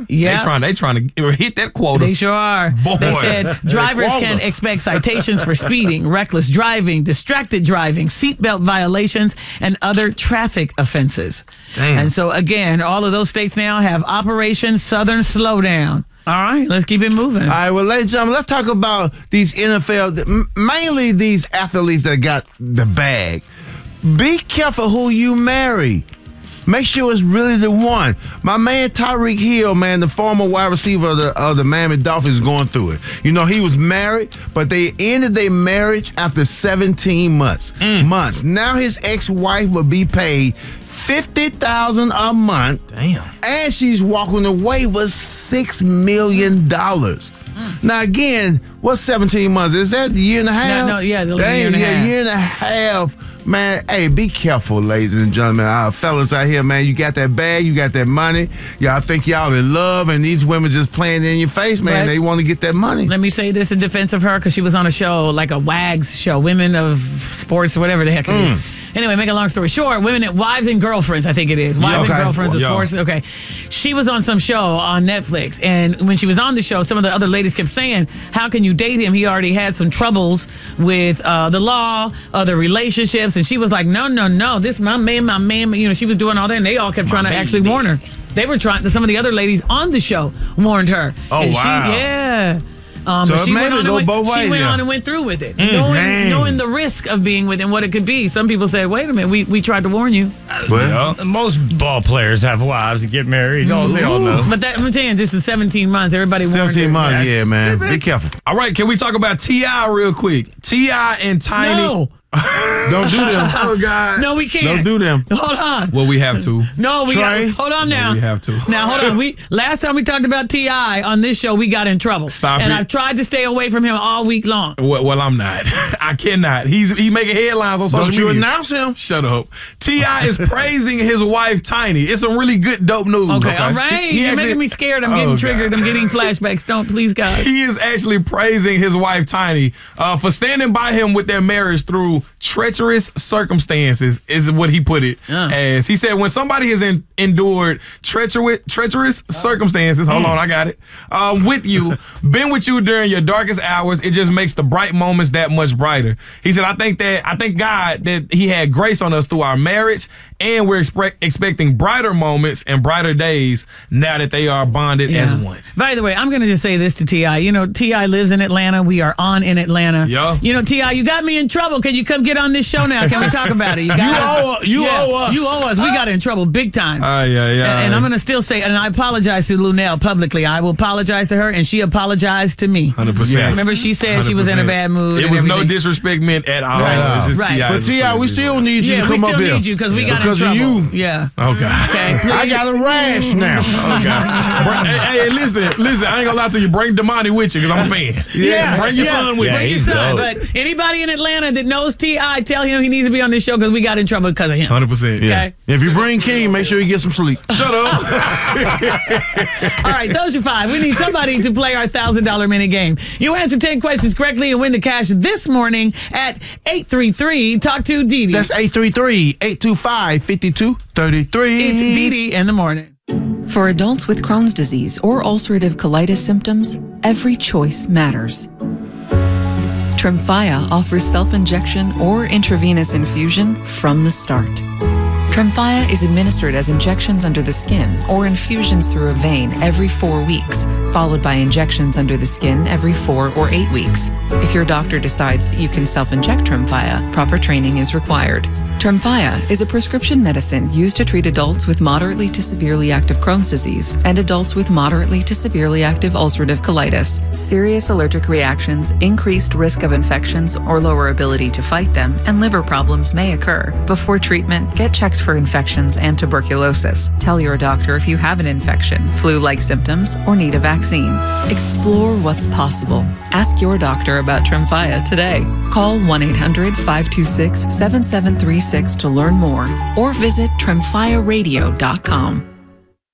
Yeah. They trying to hit that quota. They sure are. Boy. They said drivers can expect citations for speeding, reckless driving, distracted driving, seatbelt violations, and other traffic offenses. Damn. And so, again, all of those states now have Operation Southern Slowdown. All right, let's keep it moving. All right, well, ladies and gentlemen, let's talk about these NFL, mainly these athletes that got the bag. Be careful who you marry. Make sure it's really the one. My man Tyreek Hill, man, the former wide receiver of the Miami Dolphins, is going through it. You know, he was married, but they ended their marriage after 17 months. Now his ex-wife will be paid $50,000 a month. Damn. And she's walking away with $6 million. Now, again, what's 17 months? Is that a year and a half? No, yeah, a year and a half. Year and a half. Man, hey, be careful, ladies and gentlemen. Our fellas out here, man, you got that bag, you got that money. Y'all think y'all in love, and these women just playing in your face, man. Right. They want to get that money. Let me say this in defense of her, because she was on a show, like a WAGS show, Women of Sports, or whatever the heck it is. Anyway, make a long story short, wives and girlfriends, I think it is. Wives and girlfriends of sports. Okay. She was on some show on Netflix, and when she was on the show, some of the other ladies kept saying, how can you date him? He already had some troubles with the law, other relationships, and she was like, no, this my man. You know, she was doing all that, and they all kept trying to actually warn her. They were trying, some of the other ladies on the show warned her. Oh, and wow. But she maybe go both ways. She went on and went through with it, knowing the risk of being with it and what it could be. Some people say, wait a minute, we tried to warn you. Well, most ball players have wives that get married. They all know. But I'm saying, this is 17 months. Everybody warned her. 17 months, yeah, man. Be careful. All right, can we talk about T.I. real quick? T.I. and Tiny. No. Don't do them. Oh, God. No, we can't. Don't do them. Hold on. Well, we have to. No, we got. Hold on now. We have to. Now, hold on. Last time we talked about T.I. on this show, we got in trouble. Stop and it. I've tried to stay away from him all week long. Well, I'm not. I cannot. He making headlines on social media. Don't you announce him? Shut up. T.I. is praising his wife, Tiny. It's some really good, dope news. Okay. All right. You're making me scared. I'm getting triggered. I'm getting flashbacks. Don't, please, guys. He is actually praising his wife, Tiny, for standing by him with their marriage through treacherous circumstances, is what he put it as. He said, when somebody has endured treacherous circumstances, hold on, I got it, been with you during your darkest hours, it just makes the bright moments that much brighter. He said, I thank God that he had grace on us through our marriage, and we're expecting brighter moments and brighter days now that they are bonded as one. By the way, I'm going to just say this to T.I. You know, T.I. lives in Atlanta. We are on in Atlanta. Yeah. You know, T.I., you got me in trouble. Can you come get on this show now? Can we talk about it? You owe us. You owe us. We got in trouble big time. Yeah. And I'm going to still say, and I apologize to Lunel publicly. I will apologize to her, and she apologized to me. 100%. Remember, she said 100%. She was in a bad mood. It was no disrespect meant at all. Right. It's just Right. T.I. But T.I., we still need you to come up here. we still need you because we got in trouble. Because of you. Yeah. Oh, God. Okay. Please. I got a rash now. Oh, God. Hey, listen. I ain't gonna lie to you. Bring Damani with you because I'm a fan. Yeah. Bring your son with you. Bring your son. But anybody in Atlanta that knows T.I., tell him he needs to be on this show because we got in trouble because of him. 100%. Yeah. Okay. If you bring King, make sure you get some sleep. Shut up. All right, those are 5. We need somebody to play our $1,000 minute game. You answer 10 questions correctly and win the cash this morning at 833 Talk to Dee Dee. That's 833-825-5233. It's Dee Dee in the morning. For adults with Crohn's disease or ulcerative colitis symptoms, every choice matters. Tremfya offers self-injection or intravenous infusion from the start. Tremfya is administered as injections under the skin or infusions through a vein every 4 weeks, followed by injections under the skin every 4 or 8 weeks. If your doctor decides that you can self-inject Tremfya, proper training is required. Tremfya is a prescription medicine used to treat adults with moderately to severely active Crohn's disease and adults with moderately to severely active ulcerative colitis. Serious allergic reactions, increased risk of infections or lower ability to fight them, and liver problems may occur. Before treatment, get checked for infections and tuberculosis. Tell your doctor if you have an infection, flu-like symptoms, or need a vaccine. Explore what's possible. Ask your doctor about Tremfya today. Call 1-800-526-7736 to learn more or visit tremfyaradio.com.